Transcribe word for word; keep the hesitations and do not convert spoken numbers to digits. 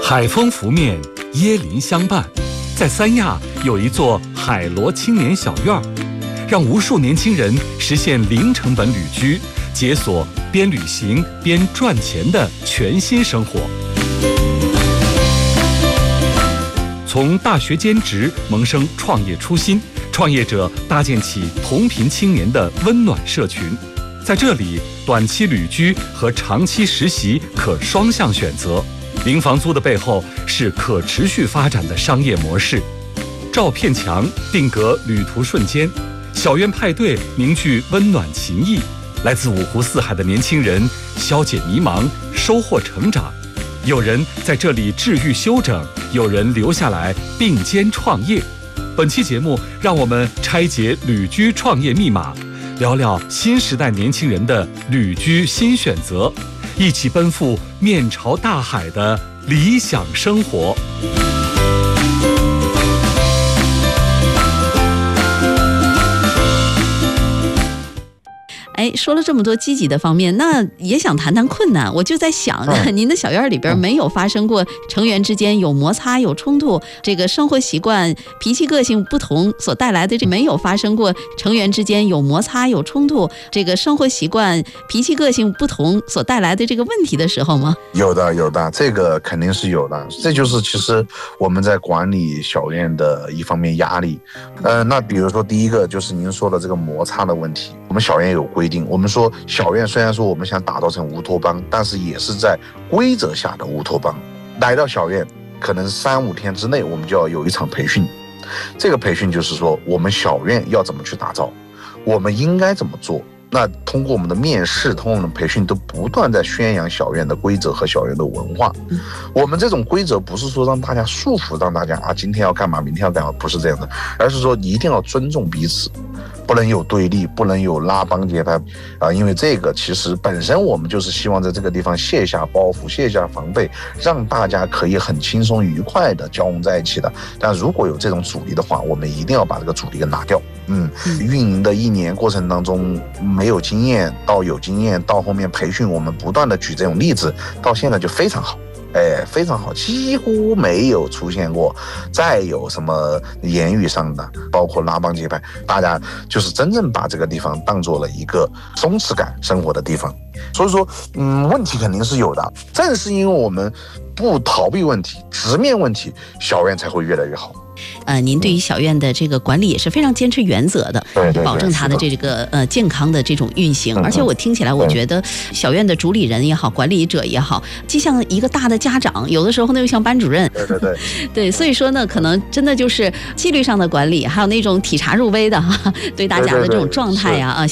海风拂面，椰林相伴，在三亚有一座海螺青年小院儿，让无数年轻人实现零成本旅居，解锁边旅行边赚钱的全新生活。从大学兼职萌生创业初心，创业者搭建起同频青年的温暖社群。在这里，短期旅居和长期实习可双向选择。零房租的背后是可持续发展的商业模式。照片墙定格旅途瞬间，小院派对凝聚温暖情谊。来自五湖四海的年轻人消解迷茫，收获成长。有人在这里治愈休整，有人留下来并肩创业。本期节目，让我们拆解旅居创业密码，聊聊新时代年轻人的旅居新选择，一起奔赴面朝大海的理想生活。 哎，说了这么多积极的方面，那也想谈谈困难。我就在想呢，您的小院里边没有发生过成员之间有摩擦、有冲突，这个生活习惯、脾气、个性不同所带来的这没有发生过成员之间有摩擦、有冲突，这个生活习惯、脾气、个性不同所带来的这个问题的时候吗？ 有的，有的，这个肯定是有的。这就是其实我们在管理小院的一方面压力。呃，那比如说第一个就是您说的这个摩擦的问题，我们小院有规定。我们说小院虽然说我们想打造成乌托邦，但是也是在规则下的乌托邦。来到小院，可能三五天之内我们就要有一场培训。这个培训就是说我们小院要怎么去打造，我们应该怎么做。那通过我们的面试，通过我们的培训，都不断在宣扬小院的规则和小院的文化。我们这种规则不是说让大家束缚，让大家啊今天要干嘛，明天要干嘛，不是这样的，而是说一定要尊重彼此，不能有对立，不能有拉帮结派啊！因为这个其实本身我们就是希望在这个地方卸下包袱，卸下防备，让大家可以很轻松愉快的交融在一起的。但如果有这种阻力的话，我们一定要把这个阻力给拿掉。嗯，运营的一年过程当中，没有经验到有经验，到后面培训，我们不断的举这种例子，到现在就非常好。哎，非常好，几乎没有出现过再有什么言语上的，包括拉帮结派，大家就是真正把这个地方当做了一个松弛感生活的地方。所以说，嗯，问题肯定是有的，正是因为我们不逃避问题，直面问题，小院才会越来越好。 呃，您对于小院的这个管理也是非常坚持原则的， 对对对， 保证它的这个呃健康的这种运行。 嗯、 而且我听起来，我觉得小院的主理人也好，管理者也好，既像一个大的家长，有的时候呢又像班主任。 对对对， 对，所以说呢，可能真的就是纪律上的管理，还有那种体察入微的哈，对大家的这种状态呀啊。